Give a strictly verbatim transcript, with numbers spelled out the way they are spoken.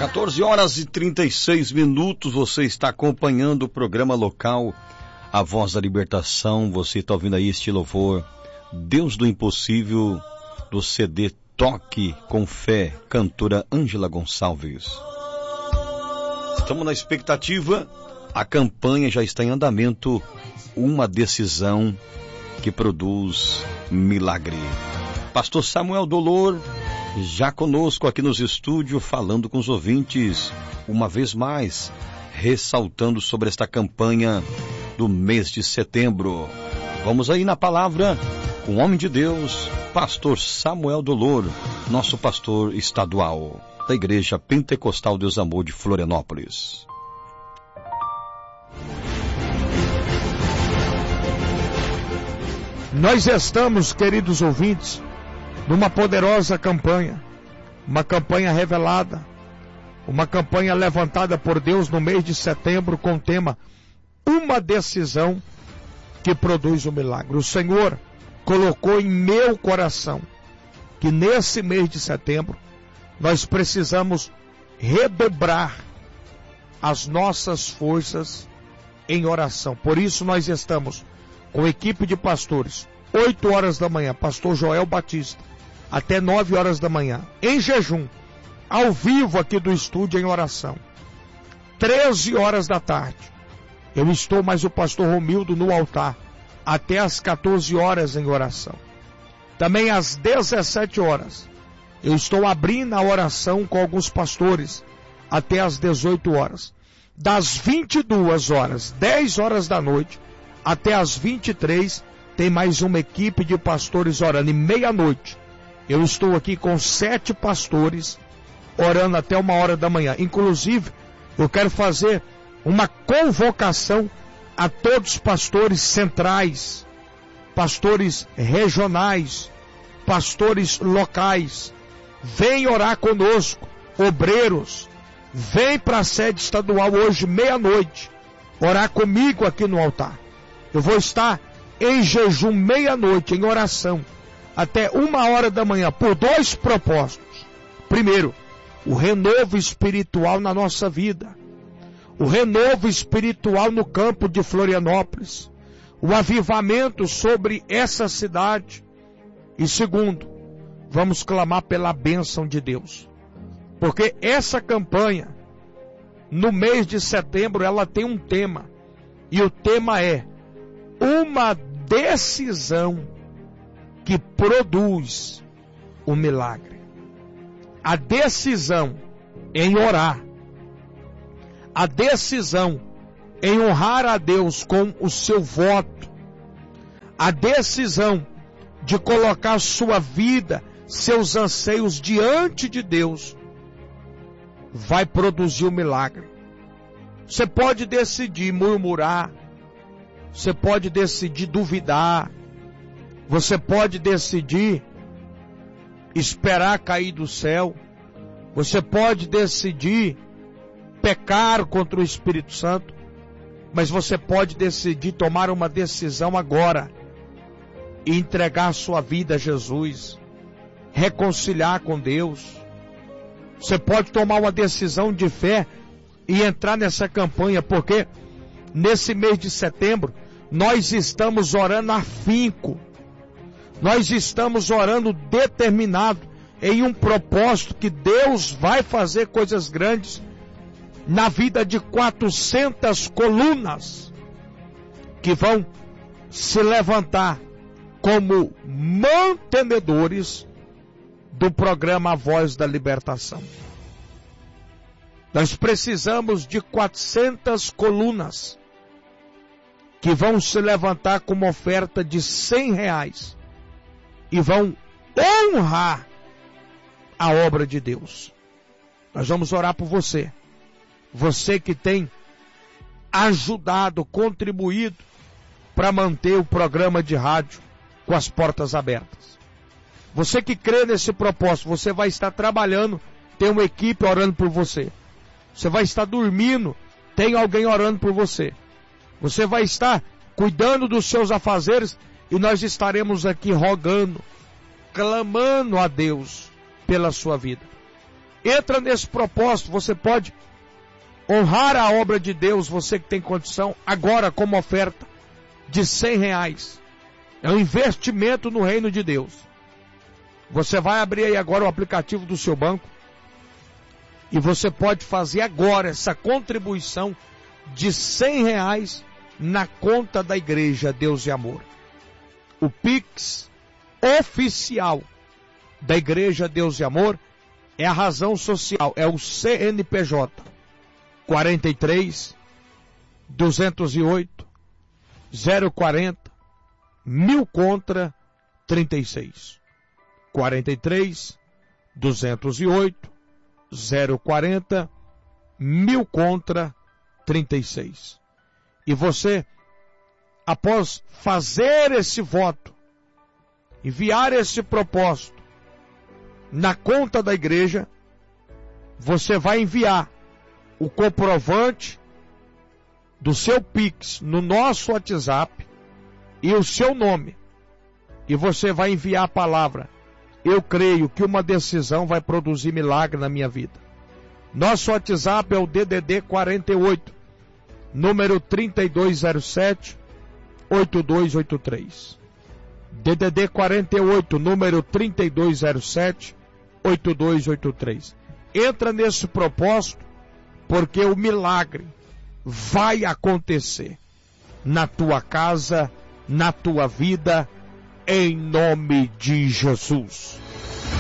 quatorze horas e trinta e seis minutos, você está acompanhando o programa local A Voz da Libertação. Você está ouvindo aí este louvor, Deus do Impossível, do C D Toque com Fé, cantora Ângela Gonçalves. Estamos na expectativa, a campanha já está em andamento, uma decisão que produz milagre. Pastor Samuel Dolor, já conosco aqui nos estúdios, falando com os ouvintes, uma vez mais, ressaltando sobre esta campanha do mês de setembro. Vamos aí na palavra com o homem de Deus, pastor Samuel Dolor, nosso pastor estadual da Igreja Pentecostal Deus Amor de Florianópolis. Nós estamos, queridos ouvintes, numa poderosa campanha, uma campanha revelada, uma campanha levantada por Deus no mês de setembro com o tema Uma Decisão que Produz o Milagre. O Senhor colocou em meu coração que nesse mês de setembro nós precisamos redobrar as nossas forças em oração. Por isso nós estamos com a equipe de pastores, oito horas da manhã, pastor Joel Batista, até nove horas da manhã, em jejum, ao vivo aqui do estúdio em oração. treze horas da tarde, eu estou mais o pastor Romildo no altar, até às quatorze horas em oração. Também às dezessete horas, eu estou abrindo a oração com alguns pastores, até às dezoito horas. Das vinte e duas horas, dez horas da noite, até às vinte e três, tem mais uma equipe de pastores orando. E meia-noite, eu estou aqui com sete pastores orando até uma hora da manhã. Inclusive, eu quero fazer uma convocação a todos os pastores centrais, pastores regionais, pastores locais. Vem orar conosco, obreiros. Vem para a sede estadual hoje, meia-noite, orar comigo aqui no altar. Eu vou estar em jejum meia-noite, em oração, até uma hora da manhã, por dois propósitos. Primeiro, o renovo espiritual na nossa vida. O renovo espiritual no campo de Florianópolis. O avivamento sobre essa cidade. E segundo, vamos clamar pela bênção de Deus. Porque essa campanha, no mês de setembro, ela tem um tema. E o tema é uma decisão que produz o milagre. A decisão em orar, a decisão em honrar a Deus com o seu voto, a decisão de colocar sua vida, seus anseios diante de Deus, vai produzir o milagre. Você pode decidir murmurar, você pode decidir duvidar, você pode decidir esperar cair do céu, você pode decidir pecar contra o Espírito Santo, mas você pode decidir tomar uma decisão agora e entregar sua vida a Jesus, reconciliar com Deus. Você pode tomar uma decisão de fé e entrar nessa campanha, porque nesse mês de setembro nós estamos orando afinco, nós estamos orando determinado em um propósito que Deus vai fazer coisas grandes na vida de quatrocentas colunas que vão se levantar como mantenedores do programa A Voz da Libertação. Nós precisamos de quatrocentas colunas que vão se levantar com uma oferta de cem reais e vão honrar a obra de Deus. Nós vamos orar por você. Você que tem ajudado, contribuído para manter o programa de rádio com as portas abertas. Você que crê nesse propósito, você vai estar trabalhando, tem uma equipe orando por você. Você vai estar dormindo, tem alguém orando por você. Você vai estar cuidando dos seus afazeres e nós estaremos aqui rogando, clamando a Deus pela sua vida. Entra nesse propósito, você pode honrar a obra de Deus, você que tem condição, agora como oferta de cem reais. É um investimento no reino de Deus. Você vai abrir aí agora o aplicativo do seu banco e você pode fazer agora essa contribuição de cem reais na conta da igreja Deus e Amor. O Pix oficial da igreja Deus e Amor é a razão social, é o C N P J quarenta e três, duzentos e oito, zero quarenta, mil contra trinta e seis. quarenta e três, duzentos e oito, zero quarenta, mil contra trinta e seis. E você, após fazer esse voto, enviar esse propósito na conta da igreja, você vai enviar o comprovante do seu Pix no nosso WhatsApp e o seu nome. E você vai enviar a palavra: eu creio que uma decisão vai produzir milagre na minha vida. Nosso WhatsApp é o D D D quarenta e oito, número trinta e dois zero sete, oito dois oito três. D D D quarenta e oito, número trinta e dois zero sete, oito dois oito três. Entra nesse propósito, porque o milagre vai acontecer na tua casa, na tua vida, em nome de Jesus.